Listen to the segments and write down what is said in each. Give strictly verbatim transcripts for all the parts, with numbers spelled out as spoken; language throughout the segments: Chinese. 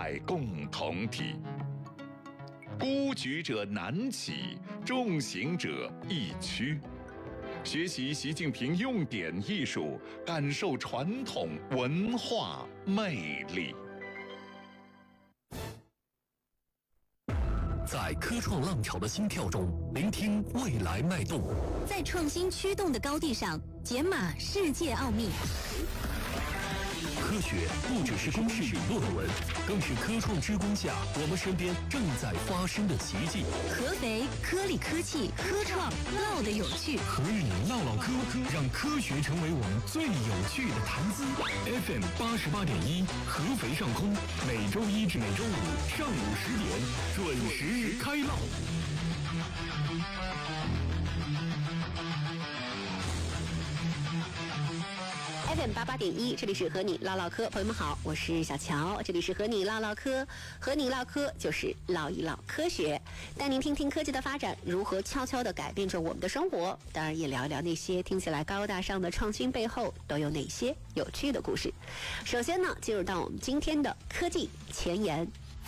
代共同体。孤举者难起，众行者易趋。学习习近平用典艺术，感受传统文化魅力。 在科创浪潮的心跳中，聆听未来脉动； 在创新驱动的高地上，解码世界奥秘。 科学不只是公式与论文，更是科创之光下我们身边正在发生的奇迹。 合肥科力科技科创唠得有趣， 和你唠唠科，让科学成为我们最有趣的谈资。F M 八十八点一，合肥上空，每周一至每周五上午十点准时开唠。 F M 八八点一，这里是和你唠唠嗑，朋友们好，我是小乔，这里是和你唠唠嗑，和你唠嗑就是唠一唠科学，带您听听科技的发展如何悄悄地改变着我们的生活，当然也聊一聊那些听起来高大上的创新背后都有哪些有趣的故事。首先呢，进入到我们今天的科技前沿。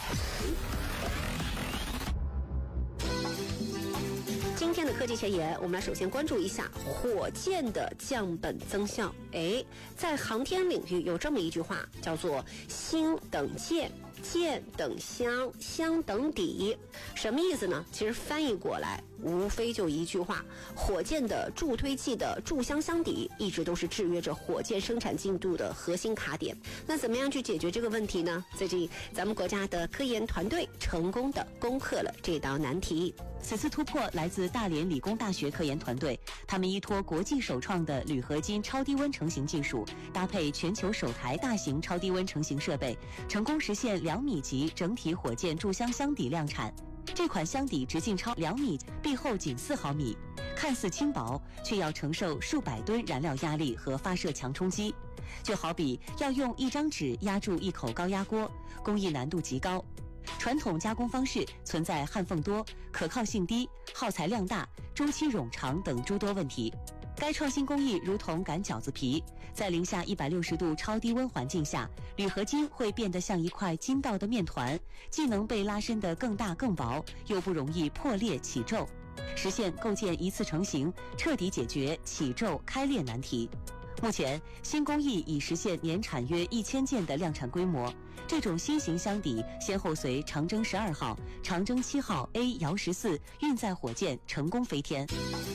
今天的科技前沿，我们来首先关注一下火箭的降本增效。哎，在航天领域有这么一句话，叫做“星等箭，箭等香，香等底”，什么意思呢？其实翻译过来无非就一句话：火箭的助推器的柱香箱底一直都是制约着火箭生产进度的核心卡点。那怎么样去解决这个问题呢？最近咱们国家的科研团队成功的攻克了这道难题。 此次突破来自大连理工大学科研团队，他们依托国际首创的铝合金超低温成型技术，搭配全球首台大型超低温成型设备，成功实现两米级整体火箭柱香箱底量产。这款箱底直径超两米，壁厚仅四毫米，看似轻薄，却要承受数百吨燃料压力和发射强冲击，就好比要用一张纸压住一口高压锅，工艺难度极高。传统加工方式存在焊缝多、可靠性低、耗材量大、周期冗长等诸多问题。该创新工艺如同擀饺子皮，在零下一百六十度超低温环境下，铝合金会变得像一块筋道的面团，既能被拉伸得更大更薄，又不容易破裂起皱，实现构建一次成型，彻底解决起皱开裂难题。目前，新工艺已实现年产约一千件的量产规模。这种新型箱底先后随长征十二号、长征七号 A 遥十四运载火箭成功飞天。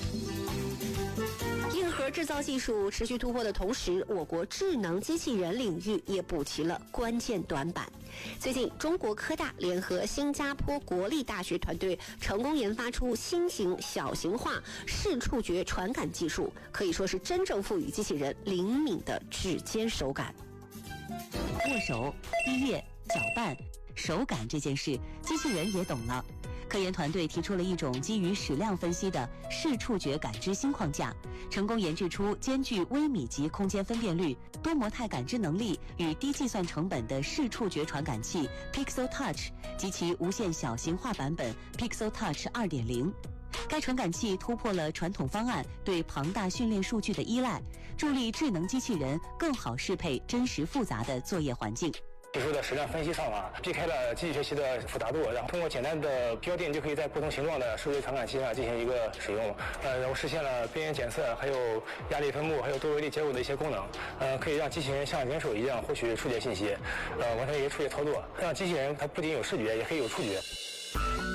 硬核制造技术持续突破的同时，我国智能机器人领域也补齐了关键短板。最近，中国科大联合新加坡国立大学团队成功研发出新型小型化视触觉传感技术，可以说是真正赋予机器人灵敏的指尖手感。 握手、滴液、搅拌、手感这件事，机器人也懂了。科研团队提出了一种基于矢量分析的视触觉感知新框架，成功研制出兼具微米级空间分辨率、多模态感知能力与低计算成本的视触觉传感器 Pixel Touch 及其无线小型化版本 Pixel Touch 二点零。该传感器突破了传统方案对庞大训练数据的依赖，助力智能机器人更好适配真实复杂的作业环境。 技术的矢量分析上啊，避开了机器学习的复杂度，然后通过简单的标定就可以在不同形状的数据传感器上进行一个使用，呃，然后实现了边缘检测、还有压力分布、还有多维力结构的一些功能，呃，可以让机器人像人手一样获取触觉信息，呃，完成一些触觉操作，让机器人它不仅有视觉，也可以有触觉。